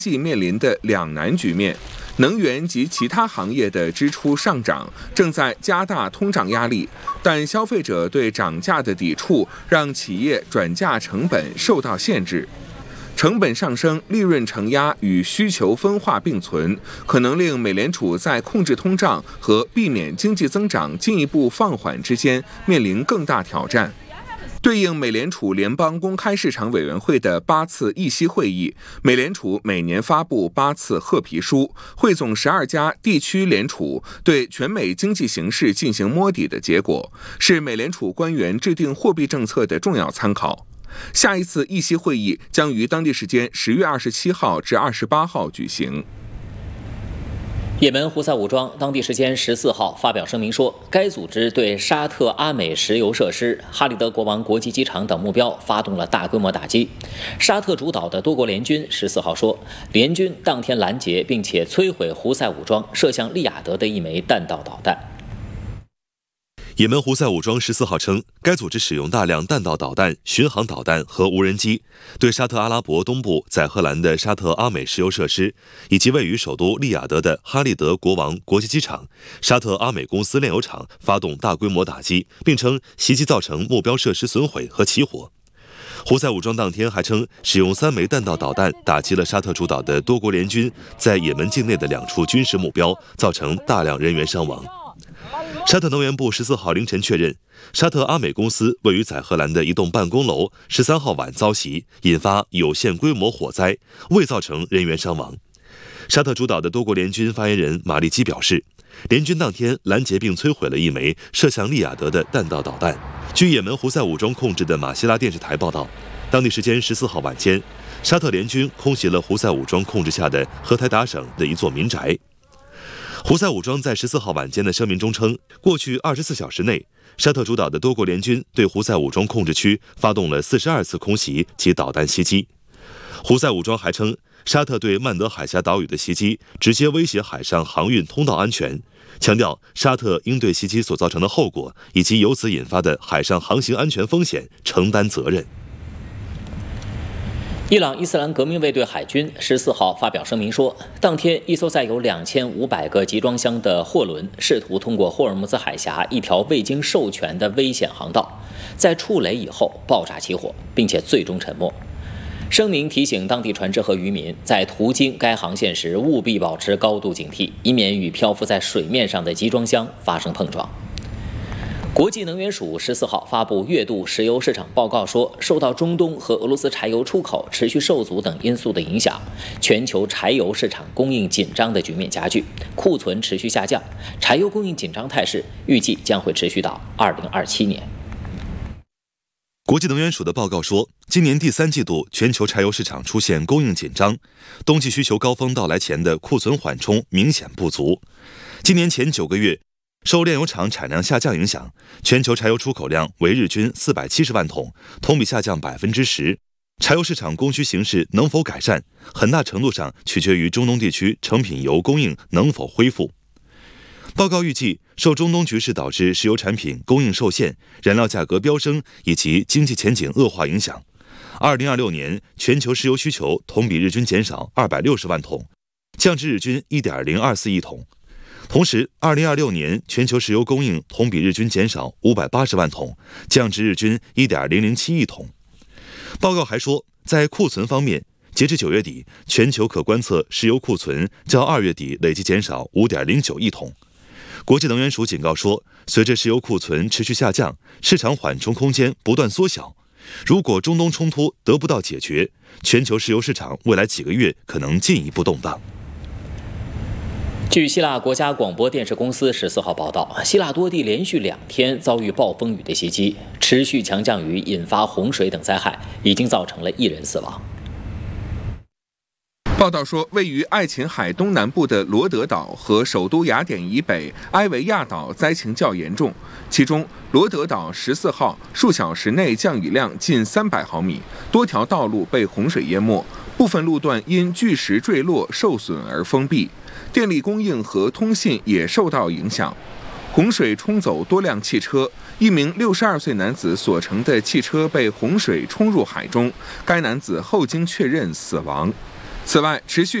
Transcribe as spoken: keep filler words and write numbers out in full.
济面临的两难局面。能源及其他行业的支出上涨，正在加大通胀压力，但消费者对涨价的抵触让企业转嫁成本受到限制。成本上升、利润承压与需求分化并存，可能令美联储在控制通胀和避免经济增长进一步放缓之间面临更大挑战。对应美联储联邦公开市场委员会的八次议息会议，美联储每年发布八次褐皮书，汇总十二家地区联储对全美经济形势进行摸底的结果，是美联储官员制定货币政策的重要参考。下一次议息会议将于当地时间十月二十七号至二十八号举行。 也门胡塞武装当地时间十四号发表声明说，该组织对沙特阿美石油设施、哈利德国王国际机场等目标发动了大规模打击。沙特主导的多国联军十四号说，联军当天拦截并且摧毁胡塞武装射向利雅得的一枚弹道导弹。 也门胡塞武装十四号称，该组织使用大量弹道导弹、巡航导弹和无人机，对沙特阿拉伯东部载荷兰的沙特阿美石油设施，以及位于首都利雅得的哈利德国王国际机场、沙特阿美公司炼油厂发动大规模打击，并称袭击造成目标设施损毁和起火。胡塞武装当天还称，使用三枚弹道导弹打击了沙特主导的多国联军在也门境内的两处军事目标，造成大量人员伤亡。沙特能源部十四号凌晨确认，沙特阿美公司位于载荷兰的一栋办公楼十三号晚遭袭，引发有限规模火灾，未造成人员伤亡。沙特主导的多国联军发言人马利基表示，联军当天拦截并摧毁了一枚射向利雅得的弹道导弹。据也门胡塞武装控制的马希拉电视台报道，当地时间十四号晚间，沙特联军空袭了胡塞武装控制下的荷台达省的一座民宅。胡塞武装在十四号晚间的声明中称，过去二十四小时内，沙特主导的多国联军对胡塞武装控制区发动了四十二次空袭及导弹袭击。胡塞武装还称，沙特对曼德海峡岛屿的袭击直接威胁海上航运通道安全，强调沙特应对袭击所造成的后果以及由此引发的海上航行安全风险承担责任。 伊朗伊斯兰革命卫队海军十四号发表声明说，当天一艘载有两千五百个集装箱的货轮试图通过霍尔木兹海峡一条未经授权的危险航道，在触雷以后爆炸起火，并且最终沉没。声明提醒当地船只和渔民在途经该航线时务必保持高度警惕，以免与漂浮在水面上的集装箱发生碰撞。国际能源署十四号发布月度石油市场报告说，受到中东和俄罗斯柴油出口持续受阻等因素的影响，全球柴油市场供应紧张的局面加剧，库存持续下降，柴油供应紧张态势预计将会持续到二零二七年。 国际能源署的报告说，今年第三季度全球柴油市场出现供应紧张，冬季需求高峰到来前的库存缓冲明显不足。今年前九个月，受炼油厂产量下降影响，全球柴油出口量为日均四百七十万桶，同比下降百分之十。柴油市场供需形势能否改善，很大程度上取决于中东地区成品油供应能否恢复。报告预计，受中东局势导致石油产品供应受限、燃料价格飙升以及经济前景恶化影响，二零二六年全球石油需求同比日均减少二百六十万桶，降至日均 一点零二四亿桶。同时，二零二六年全球石油供应同比日均减少五百八十万桶，降至日均 一点零零七亿桶。报告还说，在库存方面，截至九月底，全球可观测石油库存较二月底累计减少 五点零九亿桶。国际能源署警告说，随着石油库存持续下降，市场缓冲空间不断缩小。如果中东冲突得不到解决，全球石油市场未来几个月可能进一步动荡。 据希腊国家广播电视公司十四号报道，希腊多地连续两天遭遇暴风雨的袭击，持续强降雨引发洪水等灾害，已经造成了一人死亡。 报道说，位于爱琴海东南部的罗德岛和首都雅典以北埃维亚岛灾情较严重，其中罗德岛十四号数小时内降雨量近三百毫米，多条道路被洪水淹没，部分路段因巨石坠落受损而封闭，电力供应和通信也受到影响。洪水冲走多辆汽车，一名六十二岁男子所乘的汽车被洪水冲入海中，该男子后经确认死亡。 此外，持续